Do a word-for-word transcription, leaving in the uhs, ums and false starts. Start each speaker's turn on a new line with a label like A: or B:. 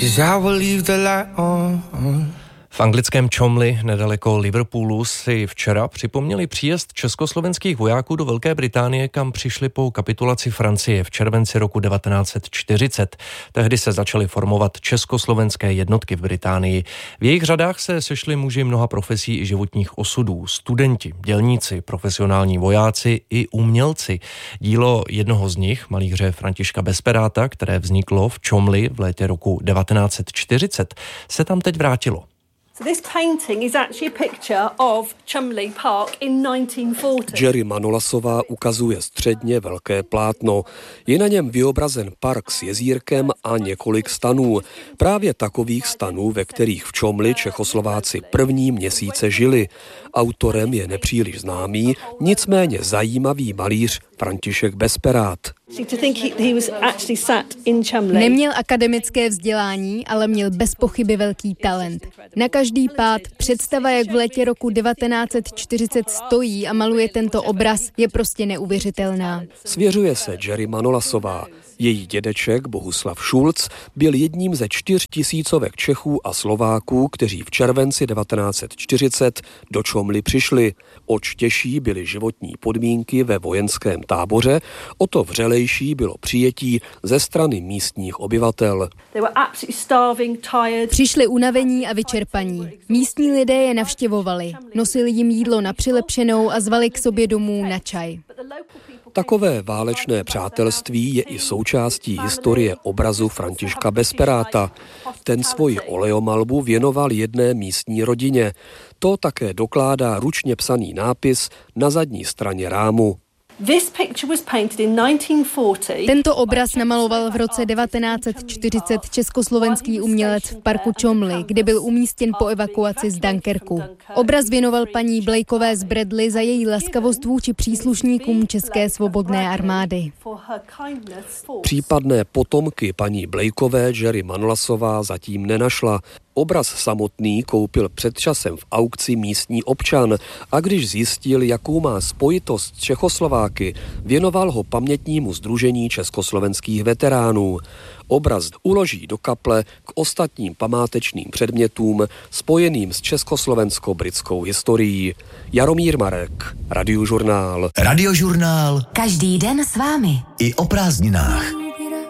A: V anglickém Chomley, nedaleko Liverpoolu, si včera připomněli příjezd československých vojáků do Velké Británie, kam přišli po kapitulaci Francie v červenci roku devatenáct set čtyřicet. Tehdy se začaly formovat československé jednotky v Británii. V jejich řadách se sešli muži mnoha profesí i životních osudů, studenti, dělníci, profesionální vojáci i umělci. Dílo jednoho z nich, malíře Františka Besperáta, které vzniklo v Chomley v létě roku devatenáct set čtyřicet, se tam teď vrátilo.
B: So this painting is actually a picture of Chumley Park in nineteen forty.
C: Jerry Manolasová ukazuje středně velké plátno. Je na něm vyobrazen park s jezírkem a několik stanů. Právě takových stanů, ve kterých v Chomley Čechoslováci první měsíce žili. Autorem je nepříliš známý, nicméně zajímavý malíř František Besperát.
D: Neměl akademické vzdělání, ale měl bez pochyby velký talent. Na každý pád představa, jak v létě roku devatenáct set čtyřicet stojí a maluje tento obraz, je prostě neuvěřitelná.
C: Svěřuje se Jerry Manolasová. Její dědeček Bohuslav Šulc byl jedním ze čtyř tisícovek Čechů a Slováků, kteří v červenci devatenáct set čtyřicet do Chomley přišli. Oč těžší byly životní podmínky ve vojenském táboře, o to vřelejší bylo přijetí ze strany místních obyvatel.
D: Přišli unavení a vyčerpaní. Místní lidé je navštěvovali, nosili jim jídlo na přilepšenou a zvali k sobě domů na čaj.
C: Takové válečné přátelství je i součástí historie obrazu Františka Besperáta. Ten svoji oleomalbu věnoval jedné místní rodině. To také dokládá ručně psaný nápis na zadní straně rámu.
D: Tento obraz namaloval v roce devatenáct set čtyřicet československý umělec v parku Chomley, kde byl umístěn po evakuaci z Dunkerku. Obraz věnoval paní Blakeové z Bradley za její laskavost vůči příslušníkům České svobodné armády.
C: Případné potomky paní Blakeové Jerry Manolasová zatím nenašla. Obraz samotný koupil před časem v aukci místní občan a když zjistil, jakou má spojitost s Čechoslováky, věnoval ho pamětnímu sdružení československých veteránů. Obraz uloží do kaple k ostatním památečným předmětům spojeným s československo-britskou historií. Jaromír Marek, Radiožurnál.
E: Radiožurnál.
F: Každý den s vámi.
E: I o prázdninách.